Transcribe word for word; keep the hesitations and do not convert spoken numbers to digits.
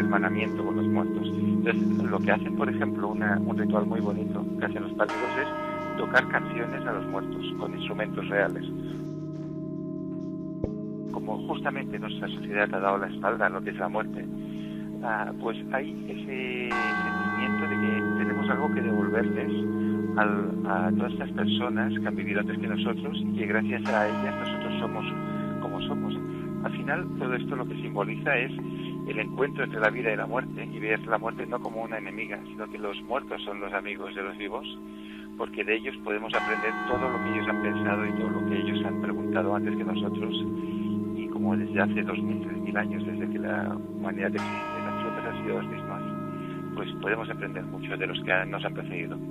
hermanamiento con los muertos. Entonces, lo que hacen, por ejemplo, una, un ritual muy bonito que hacen los pálidos es tocar canciones a los muertos con instrumentos reales. Como justamente nuestra sociedad ha dado la espalda a lo que es la muerte, uh, pues hay ese sentimiento de que tenemos algo que devolverles al, a todas estas personas que han vivido antes que nosotros y que gracias a ellas nosotros somos como somos. Al final, todo esto lo que simboliza es el encuentro entre la vida y la muerte, y ver la muerte no como una enemiga, sino que los muertos son los amigos de los vivos, porque de ellos podemos aprender todo lo que ellos han pensado y todo lo que ellos han preguntado antes que nosotros, y como desde hace dos mil, tres mil años, desde que la humanidad existe, las frutas han sido las mismas, pues podemos aprender mucho de los que nos han precedido.